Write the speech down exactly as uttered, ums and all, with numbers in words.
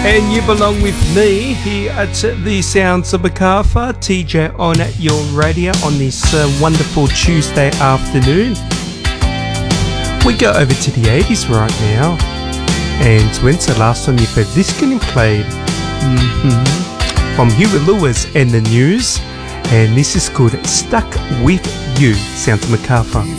And you belong with me here at the Sounds of Macarthur, T J on your radio on this uh, wonderful Tuesday afternoon. We go over to the eighties right now. And when's the last time you've heard this getting played? Mm-hmm. From Huey Lewis and the News. And this is called Stuck With You, Sounds of Macarthur.